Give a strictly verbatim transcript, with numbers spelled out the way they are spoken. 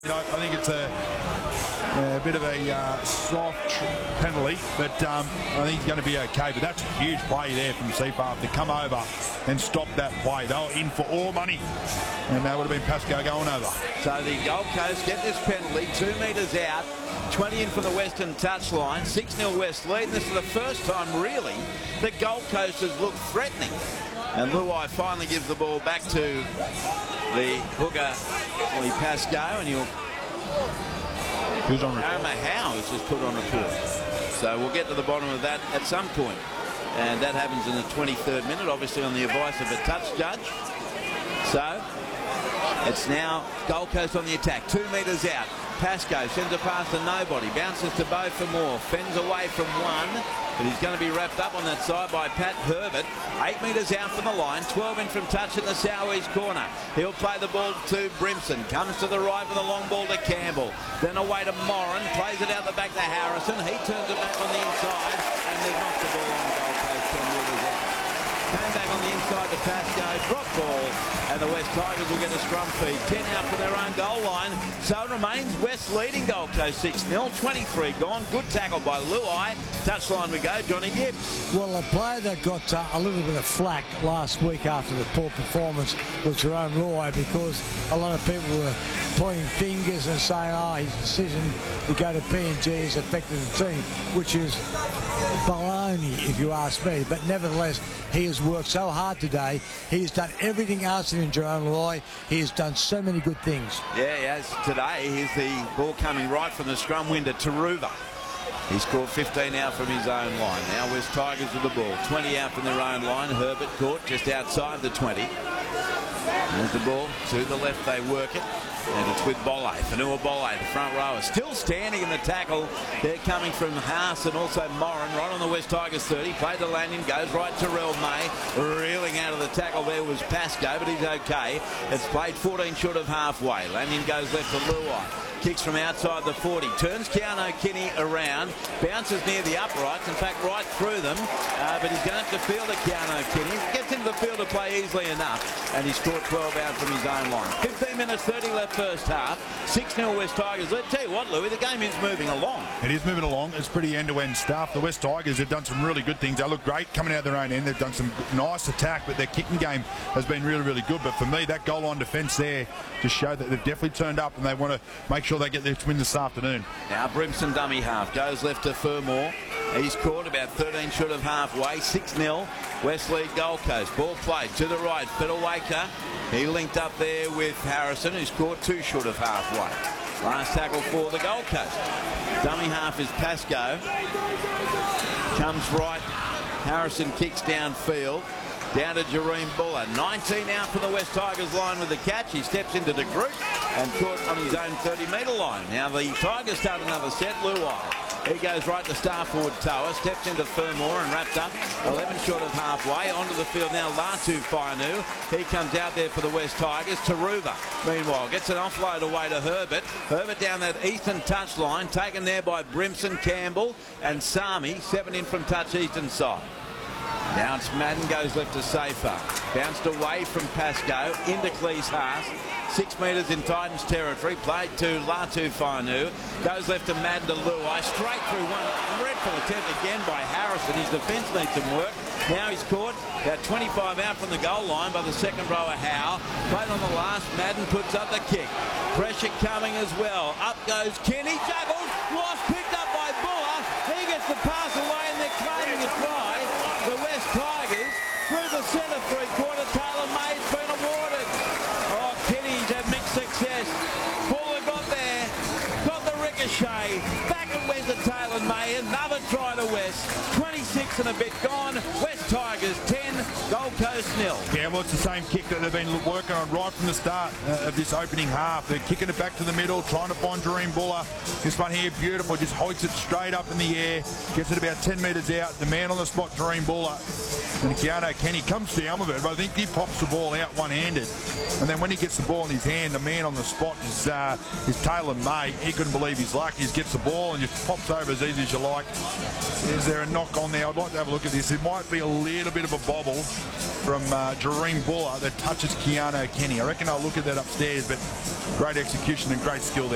You know, I think it's a, a bit of a uh, soft penalty, but um, I think he's going to be okay. But that's a huge play there from Seafarth to come over and stop that play. They were in for all money, and that would have been Pascoe going over. So the Gold Coast get this penalty, two metres out, twenty in from the Western touchline, six nil West lead. And this is the first time, really, that Gold Coast has looked threatening. And Luai finally gives the ball back to the hooker, Lee Pascoe, and he'll... Who's on report? Arama Howe is just put on report. So we'll get to the bottom of that at some point. And that happens in the twenty-third minute, obviously on the advice of a touch judge. So it's now Gold Coast on the attack, two metres out. Pascoe sends a pass to nobody, bounces to Beau for more, fends away from one, but he's going to be wrapped up on that side by Pat Herbert. Eight metres out from the line, twelve in from touch in the southeast corner. He'll play the ball to Brimson, comes to the right with a long ball to Campbell, then away to Moran, plays it out the back to Harrison. He turns it back on the inside, and they've knocked the ball on the Gold Coast ten metres out. Came back on the inside to Pascoe, drop ball, and the West Tigers will get a scrum feed. ten out from their own goal line. So it remains West leading Gold Coast six nil, twenty-three gone. Good tackle by Luai. Touchline we go, Johnny Gibbs. Well, a player that got uh, a little bit of flack last week after the poor performance was Jerome Luai, because a lot of people were pointing fingers and saying, oh, his decision to go to P N G has affected the team, which is baloney, if you ask me. But nevertheless, he has worked so hard today. He has done everything asked of him, Jerome Luai. He has done so many good things. Yeah, he has today. Here's the ball coming right from the scrum window to Taruva. He scored fifteen out from his own line. Now West Tigers with the ball. twenty out from their own line. Herbert caught just outside the twenty. There's the ball. To the left they work it. And it's with Bolle. Fanua Bolle, the front rower, still standing in the tackle. They're coming from Haas and also Moran, right on the West Tigers thirty. Played the landing, goes right to Terrell May. Reeling out of the tackle there was Pascoe, but he's okay. It's played fourteen short of halfway. Lanyon goes left to Luai. Kicks from outside the forty. Turns Keano Kinney around. Bounces near the uprights. In fact, right through them. Uh, but he's going to have to field at Keano Kinney. Gets into the field to play easily enough. And he scored twelve out from his own line. fifteen minutes thirty left first half. six nil West Tigers. Let's tell you what, Louis, the game is moving along. It is moving along. It's pretty end-to-end stuff. The West Tigers have done some really good things. They look great coming out their own end. They've done some nice attack, but their kicking game has been really, really good. But for me, that goal line defence there just showed that they've definitely turned up, and they want to make sure they get their win this afternoon. Now Brimson dummy half. Goes left to Fermor. He's caught about thirteen short of halfway. six nil. West lead Gold Coast. Ball played to the right. Fiddlewaker. He linked up there with Harrison, who's caught two short of halfway. Last tackle for the Gold Coast. Dummy half is Pascoe. Comes right. Harrison kicks downfield. Down to Jareem Buller. nineteen out from the West Tigers line with the catch. He steps into the group and caught on his own thirty metre line. Now the Tigers start another set. Luai. He goes right to star forward Toa. Steps into Fermor and wrapped up. eleven short of halfway. Onto the field now Latu Fainu. He comes out there for the West Tigers. Taruva, meanwhile, gets an offload away to Herbert. Herbert down that eastern touch line. Taken there by Brimson, Campbell and Sami. Seven in from touch eastern side. Now it's Madden, goes left to Safer. Bounced away from Pascoe into Cleese Haas. Six metres in Titans territory. Played to Latu Fainu. Goes left to Madden to Luai. Straight through one. Dreadful attempt again by Harrison. His defence needs some work. Now he's caught about twenty-five out from the goal line by the second rower Howe. Played on the last. Madden puts up the kick. Pressure coming as well. Up goes Kenny. Juggled. Lost. Picked up by Buller. He gets the pass away and they're claiming a try. The West Tigers through the centre three-quarter. Taylor May's been awarded. Oh, Kenny's had mixed success. Buller got there. Got the ricochet. Back it went to Taylor May. Another try to West. twenty-six and a bit gone. West Tigers ten, Gold Coast nil. Yeah, well, it's the same kick that they've been working on right from the start uh, of this opening half. They're kicking it back to the middle, trying to find Jareem Buller. This one here, beautiful, just hoiks it straight up in the air, gets it about ten metres out. The man on the spot, Jareem Buller. And Keano Kenny comes down with it, but I think he pops the ball out one-handed. And then when he gets the ball in his hand, the man on the spot is, uh, is Taylor May. He couldn't believe his luck. He just gets the ball and just pops over as easy as you like. Is there a knock on there? I'd like to have a look at this. It might be a little bit of a bobble from uh, Jareem Buller that touches Keano Kenny. I reckon I'll look at that upstairs, but great execution and great skill there.